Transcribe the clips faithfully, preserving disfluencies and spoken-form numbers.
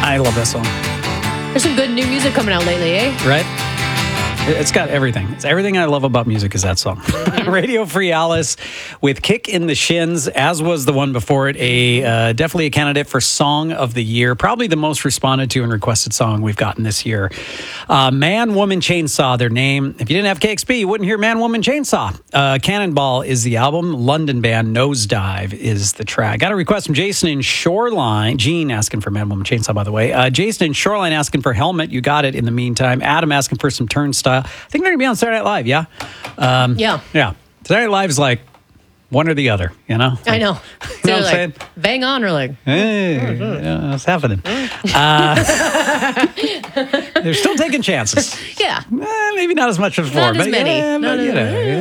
I love this song. There's some good new music coming out lately, eh? Right? It's got everything. It's everything I love about music is that song. Mm-hmm. Radio Free Alice with Kick in the Shins, as was the one before it. A uh, definitely a candidate for Song of the Year. Probably the most responded to and requested song we've gotten this year. Uh, Man, Woman, Chainsaw, their name. If you didn't have K X P, you wouldn't hear Man, Woman, Chainsaw. Uh, Cannonball is the album. London band Nosedive is the track. Got a request from Jason in Shoreline. Gene asking for Man, Woman, Chainsaw, by the way. Uh, Jason in Shoreline asking for Helmet. You got it in the meantime. Adam asking for some Turnstile. I think they're going to be on Saturday Night Live, yeah? Um, yeah. Yeah. Saturday Night Live is like one or the other, you know? I know. You know what I'm like, saying? Bang on or like... Hey, yeah, what's happening? Uh, they're still taking chances. Yeah. Eh, maybe not as much as before. Not as but many. Yeah, Not but, as you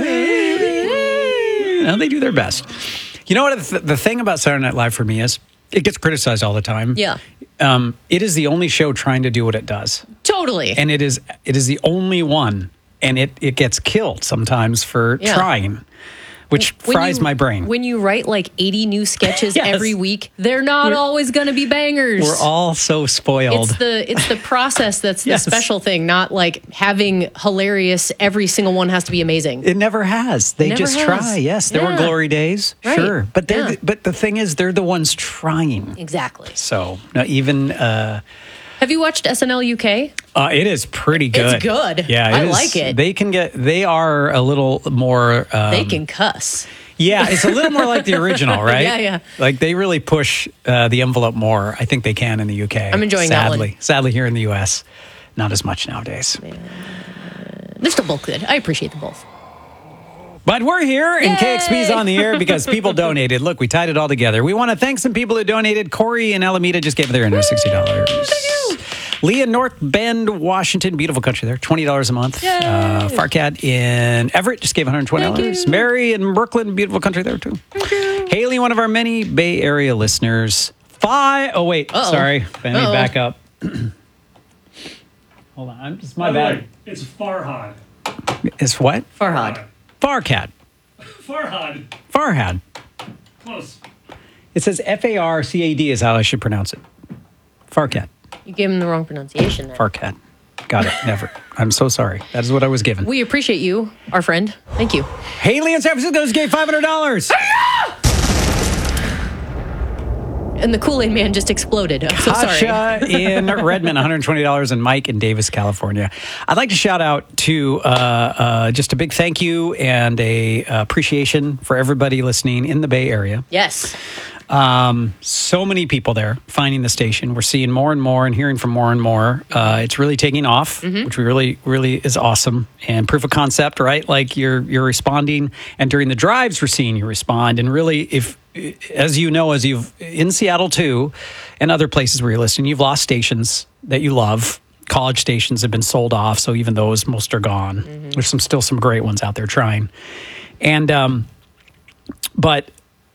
know, you know, they do their best. You know what the, the thing about Saturday Night Live for me is? It gets criticized all the time. Yeah. Um, it is the only show trying to do what it does. Totally. And it is it is the only one, and it, it gets killed sometimes for Yeah. trying, which When fries you- my brain. When you write like eighty new sketches Yes. every week, they're not We're- always going to be bangers. We're all so spoiled. It's the it's the process that's the Yes. special thing, not like having hilarious. Every single one has to be amazing. It never has. They never just has. try. Yes, there were Yeah. glory days, Right. sure, but they're Yeah. the, but the thing is, they're the ones trying. Exactly. So no, even uh, Have you watched S N L U K? uh, it is pretty good. It's good. Yeah, I is- like it. They can get. They are a little more. Um, They can cuss. Yeah, it's a little more like the original, right? Yeah, yeah. Like they really push uh, the envelope more. I think they can in the U K. I'm enjoying that sadly. one. Sadly, here in the U S, not as much nowadays. They're still both good. I appreciate them both. But we're here, and Yay! K X P's on the air because people donated. Look, we tied it all together. We want to thank some people who donated. Corey in Alameda just gave their one hundred sixty dollars. Leah, North Bend, Washington, beautiful country there, twenty dollars a month. Yay! Uh, Farcat in Everett just gave one hundred twenty dollars. Thank you. Mary in Brooklyn, beautiful country there too. Thank you. Haley, one of our many Bay Area listeners. Five, oh wait, Uh-oh. sorry. Let me Uh-oh. back up. Hold on, I'm just my By the bad. way, it's Farhad. It's what? Farhad. Farcat. Farhad. Farhad. Close. It says F A R C A D is how I should pronounce it. Farcat. You gave him the wrong pronunciation there. Farcat. Got it. Never. I'm so sorry. That is what I was given. We appreciate you, our friend. Thank you. Haley in San Francisco just gave five hundred dollars. And the Kool-Aid man just exploded. I'm so sorry. Tasha in Redmond, one hundred twenty dollars, and Mike in Davis, California. I'd like to shout out to uh, uh, just a big thank you and a uh, appreciation for everybody listening in the Bay Area. Yes. Um, so many people there finding the station. We're seeing more and more and hearing from more and more. Uh, it's really taking off, Mm-hmm. which we really, really is awesome. And proof of concept, right? Like you're you're responding, and during the drives, we're seeing you respond. And really, if as you know, as you've in Seattle too, and other places where you're listening, you've lost stations that you love. College stations have been sold off, so even those most are gone. Mm-hmm. There's some still some great ones out there trying, and um, but.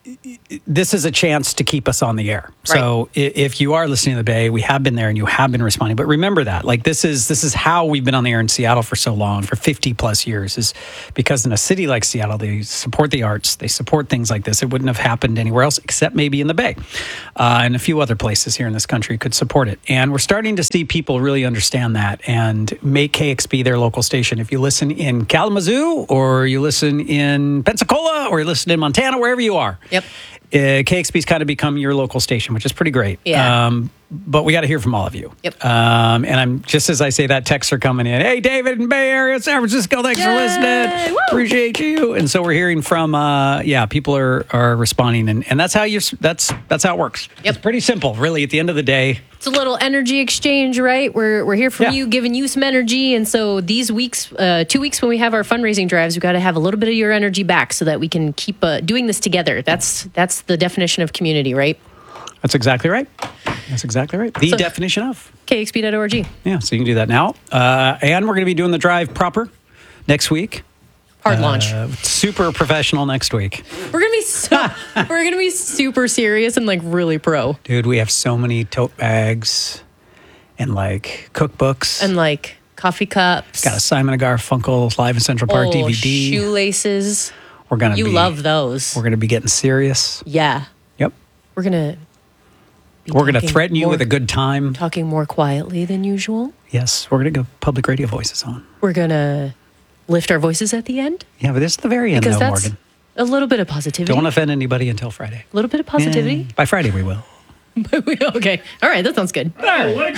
This is a chance to keep us on the air. So i if you are listening to the Bay, we have been there and you have been responding. But remember that, like this is this is how we've been on the air in Seattle for so long, for fifty plus years, is because in a city like Seattle, they support the arts, they support things like this. It wouldn't have happened anywhere else except maybe in the Bay, uh, and a few other places here in this country could support it. And we're starting to see people really understand that and make K X P their local station. If you listen in Kalamazoo, or you listen in Pensacola, or you listen in Montana, wherever you are. Yep. Uh, K X P's kind of become your local station, which is pretty great. Yeah. Um, but we got to hear from all of you. Yep. Um, and I'm just as I say that, texts are coming in. Hey, David in Bay Area, San Francisco, thanks for Yay! listening. Woo! Appreciate you. And so we're hearing from, uh, yeah, people are are responding, and, and that's how you that's that's how it works. Yep. It's pretty simple, really. At the end of the day, It's a little energy exchange, right? We're we're here from Yeah. you, giving you some energy, and so these weeks, uh, two weeks when we have our fundraising drives, we've got to have a little bit of your energy back so that we can keep uh, doing this together. That's that's the definition of community, right? that's exactly right. That's exactly right. The So- definition of. K X P dot org. Yeah, so you can do that now. Uh, and we're going to be doing the drive proper next week. Hard launch. Uh, super professional next week. We're gonna be so, we're gonna be super serious and like really pro Dude, we have so many tote bags and like cookbooks. and like coffee cups. Got a Simon and Garfunkel Live in Central Park oh, D V D. shoelaces. We're gonna You be, love those. We're gonna be getting serious. Yeah, Yep. we're gonna be We're going to talking threaten you more- with a good time. talking more quietly than usual. Yes, we're going to go public radio voices on. We're gonna lift our voices at the end Yeah, but this is the very end, because though, that's Morgan. a little bit of positivity. Don't offend anybody until Friday. a little bit of positivity. Yeah, by Friday, we will. Okay, all right, that sounds good. Oh, what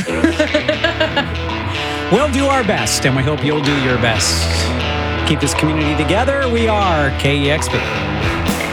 a- We'll do our best, and we hope you'll do your best. Keep this community together. We are K E X P.